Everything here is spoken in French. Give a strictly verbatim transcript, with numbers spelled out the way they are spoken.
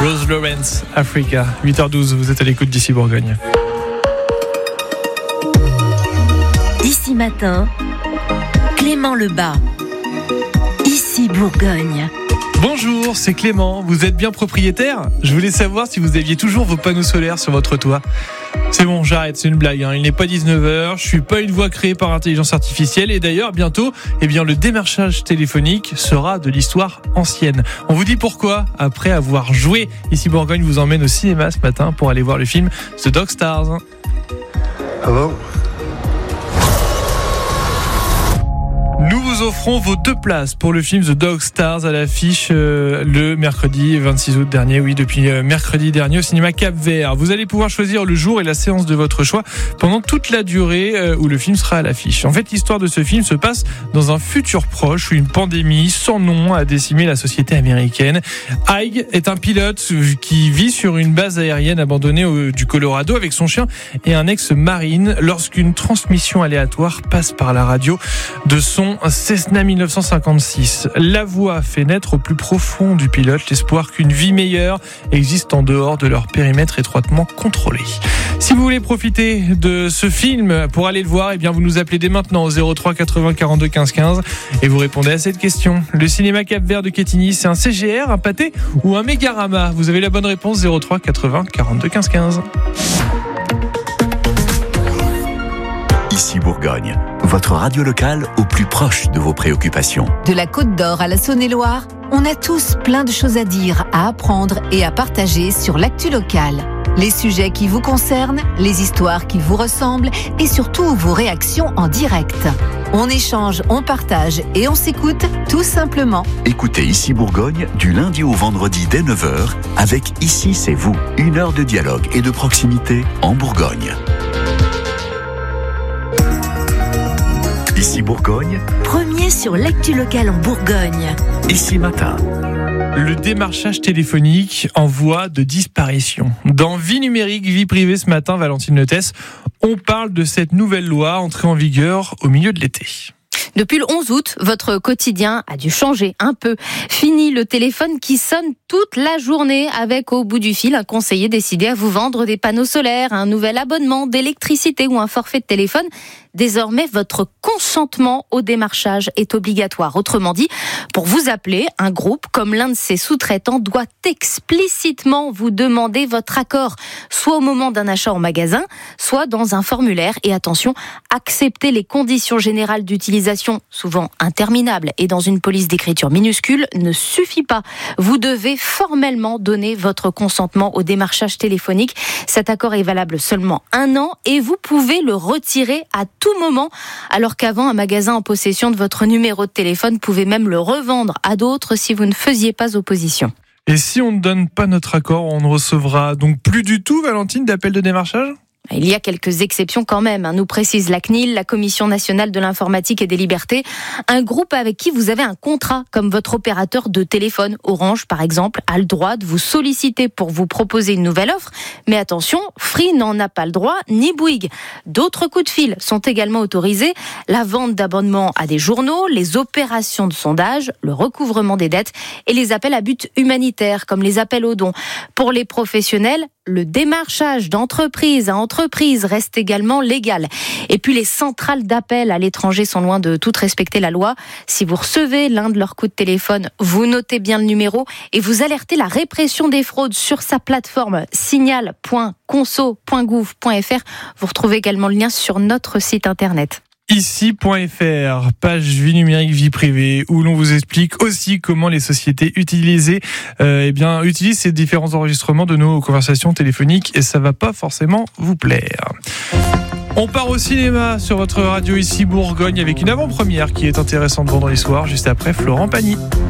Rose Lawrence, Africa. huit heures douze, vous êtes à l'écoute d'Ici Bourgogne. Ici Matin, Clément Lebas. Ici Bourgogne. Bonjour, c'est Clément. Vous êtes bien propriétaire ? Je voulais savoir si vous aviez toujours vos panneaux solaires sur votre toit. C'est bon, j'arrête, c'est une blague. Hein. Il n'est pas dix-neuf heures, je suis pas une voix créée par intelligence artificielle. Et d'ailleurs, bientôt, eh bien, le démarchage téléphonique sera de l'histoire ancienne. On vous dit pourquoi, après avoir joué. Ici Bourgogne vous emmène au cinéma ce matin pour aller voir le film The Dog Stars. Hello. Nous vous offrons vos deux places pour le film The Dog Stars à l'affiche euh, le mercredi vingt-six août dernier. Oui, depuis euh, mercredi dernier au cinéma Cap-Vert. Vous allez pouvoir choisir le jour et la séance de votre choix pendant toute la durée euh, où le film sera à l'affiche. En fait, l'histoire de ce film se passe dans un futur proche où une pandémie sans nom a décimé la société américaine. Ike est un pilote qui vit sur une base aérienne abandonnée au, du Colorado avec son chien et un ex-marine lorsqu'une transmission aléatoire passe par la radio de son Cessna dix-neuf cent cinquante-six. La voix fait naître au plus profond du pilote l'espoir qu'une vie meilleure existe en dehors de leur périmètre étroitement contrôlé. Si vous voulez profiter de ce film pour aller le voir, eh bien vous nous appelez dès maintenant au zéro trois quatre-vingts quarante-deux quinze quinze et vous répondez à cette question. Le cinéma Cap-Vert de Quetigny, c'est un C G R, un pâté ou un Mégarama ? Vous avez la bonne réponse, zéro trois quatre-vingts quarante-deux quinze quinze. Ici Bourgogne, votre radio locale au plus proche de vos préoccupations. De la Côte d'Or à la Saône-et-Loire, on a tous plein de choses à dire, à apprendre et à partager sur l'actu locale. Les sujets qui vous concernent, les histoires qui vous ressemblent et surtout vos réactions en direct. On échange, on partage et on s'écoute tout simplement. Écoutez Ici Bourgogne du lundi au vendredi dès neuf heures avec Ici c'est vous. Une heure de dialogue et de proximité en Bourgogne. Ici Bourgogne, Premier sur l'actu locale en Bourgogne. Ici Matin. Le démarchage téléphonique en voie de disparition. Dans Vie numérique, vie privée ce matin, Valentine Letès, on parle de cette nouvelle loi entrée en vigueur au milieu de l'été. Depuis le onze août, votre quotidien a dû changer un peu. Fini le téléphone qui sonne toute la journée avec au bout du fil un conseiller décidé à vous vendre des panneaux solaires, un nouvel abonnement d'électricité ou un forfait de téléphone. Désormais, votre consentement au démarchage est obligatoire. Autrement dit, pour vous appeler, un groupe comme l'un de ses sous-traitants doit explicitement vous demander votre accord, soit au moment d'un achat en magasin, soit dans un formulaire. Et attention, accepter les conditions générales d'utilisation, souvent interminables, et dans une police d'écriture minuscule, ne suffit pas. Vous devez formellement donner votre consentement au démarchage téléphonique. Cet accord est valable seulement un an et vous pouvez le retirer à tout moment, alors qu'avant, un magasin en possession de votre numéro de téléphone pouvait même le revendre à d'autres si vous ne faisiez pas opposition. Et si on ne donne pas notre accord, on ne recevra donc plus du tout, Valentine, d'appel de démarchage ? Il y a quelques exceptions quand même, nous précise la C N I L, la Commission nationale de l'informatique et des libertés. Un groupe avec qui vous avez un contrat, comme votre opérateur de téléphone, Orange par exemple, a le droit de vous solliciter pour vous proposer une nouvelle offre. Mais attention, Free n'en a pas le droit, ni Bouygues. D'autres coups de fil sont également autorisés. La vente d'abonnements à des journaux, les opérations de sondage, le recouvrement des dettes et les appels à but humanitaire, comme les appels aux dons. Pour les professionnels, le démarchage d'entreprise à entreprise reste également légal. Et puis les centrales d'appel à l'étranger sont loin de tout respecter la loi. Si vous recevez l'un de leurs coups de téléphone, vous notez bien le numéro et vous alertez la répression des fraudes sur sa plateforme signal point conso point gouv point f r. Vous retrouvez également le lien sur notre site internet. Ici point f r, page vie numérique vie privée, où l'on vous explique aussi comment les sociétés utilisées, euh, eh bien, utilisent ces différents enregistrements de nos conversations téléphoniques et ça va pas forcément vous plaire. On part au cinéma sur votre radio Ici Bourgogne avec une avant-première qui est intéressante vendredi soir, juste après Florent Pagny.